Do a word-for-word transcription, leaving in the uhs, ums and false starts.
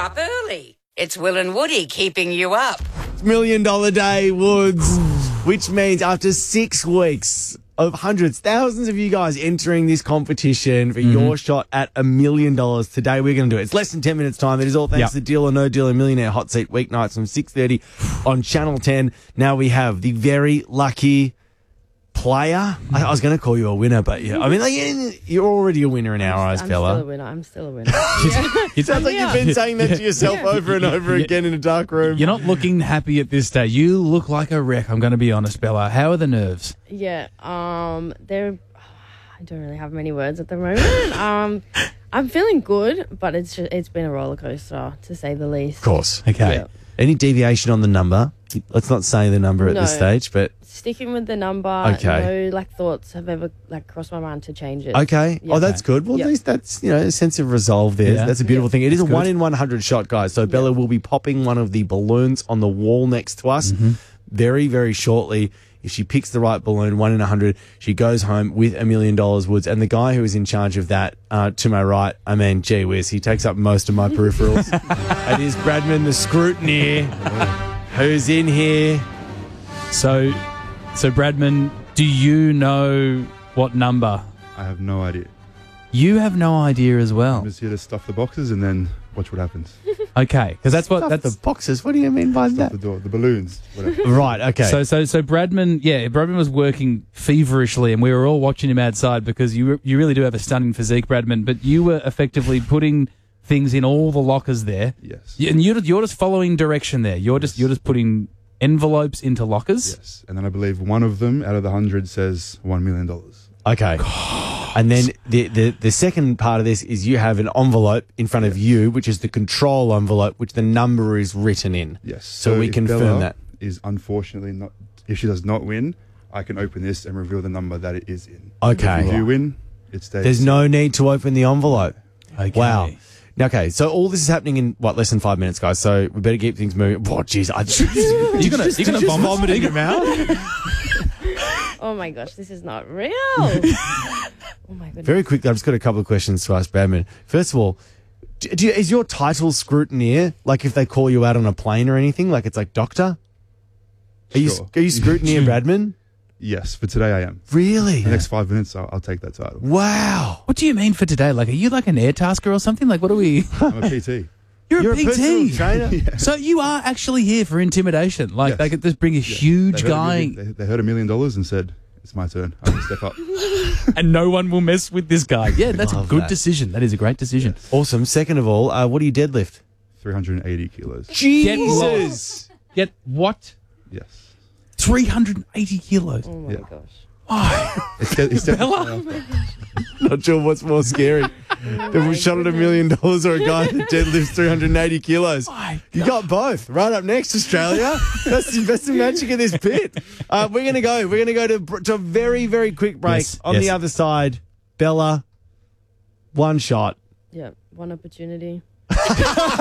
up early. It's Will and Woody keeping you up. Million dollar day, Woods, which means after six weeks of hundreds, thousands of you guys entering this competition for mm-hmm. your shot at a million dollars, today we're going to do it. It's less than ten minutes time. It is all thanks yep. to Deal or No Deal and Millionaire Hot Seat weeknights from six thirty on Channel ten. Now we have the very lucky player. I, I was going to call you a winner, but yeah, I mean, like, you're already a winner in our I'm, eyes, I'm Bella. I'm still a winner. I'm still a winner. It sounds like you've been saying that to yourself yeah. over and over yeah. again in a dark room. You're not looking happy at this stage. You look like a wreck, I'm going to be honest, Bella. How are the nerves? Yeah, um, they're... I don't really have many words at the moment. um, I'm feeling good, but it's just, it's been a roller coaster, to say the least. Of course. Okay. Yeah. Any deviation on the number? Let's not say the number at no. this stage, but... Sticking with the number. Okay. No, like, thoughts have ever, like, crossed my mind to change it. Okay. Yep. Oh, that's good. Well, yep. at least that's, you know, a sense of resolve there. Yeah. That's a beautiful yep. thing. It is that's a good. one in one hundred shot, guys. So Bella yep. will be popping one of the balloons on the wall next to us mm-hmm. very, very shortly. If she picks the right balloon, one in a hundred, she goes home with a million dollars, Woods. And the guy who is in charge of that, uh, to my right, I mean, gee whiz, he takes up most of my peripherals. It is Bradman, the scrutineer, who's in here. So, so Bradman, do you know what number? I have no idea. You have no idea as well. I'm just here to stuff the boxes and then watch what happens. Okay, because that's what stuff that's the boxes. What do you mean by stuff that? The, door, the balloons. Whatever. Right. Okay. So, so, so Bradman, yeah, Bradman was working feverishly, and we were all watching him outside because you you really do have a stunning physique, Bradman. But you were effectively putting things in all the lockers there. Yes. And you're you're just following direction there. You're just you're just putting envelopes into lockers. Yes, and then I believe one of them out of the hundred says one million dollars. Okay. And then the, the the second part of this is you have an envelope in front yes. of you, which is the control envelope, which the number is written in. Yes. So, so we if confirm Bella that. Is unfortunately not. If she does not win, I can open this and reveal the number that it is in. Okay. If you win, it stays. There's no need to open the envelope. Okay. Wow. Okay, so all this is happening in, what, less than five minutes, guys, so we better keep things moving. Oh, jeez. I just, you're going to vomit, vomit in your mouth? Oh, my gosh, this is not real. Oh, my goodness. Very quickly, I've just got a couple of questions to ask Bradman. First of all, do, do you, is your title scrutineer, like if they call you out on a plane or anything, like it's like doctor? Are, sure. you, are you scrutineer Bradman? Yes, for today I am. Really? The next five minutes, I'll, I'll take that title. Wow. What do you mean for today? Like, are you like an air tasker or something? Like, what are we? I'm a P T. You're, You're a P T. A personal trainer. Yeah. So you are actually here for intimidation. Like, yes. They could just bring a yeah. huge they guy. Million, they, they heard a million dollars and said, it's my turn. I can step up. And no one will mess with this guy. Yeah, that's a good that. decision. That is a great decision. Yes. Awesome. Second of all, uh, what do you deadlift? three hundred eighty kilos. Jesus. Get, Get what? Yes. three hundred eighty kilos. Oh, my yeah. gosh. Oh. It's, it's Bella? Not sure what's more scary. Oh If we shot at a million dollars or a guy that deadlifts three hundred eighty kilos. Oh you got both. Right up next, Australia. That's the best magic of this pit. Uh, we're going to go. We're going to go to, to a very, very quick break. Yes, On yes. the other side, Bella, one shot. Yeah, one opportunity.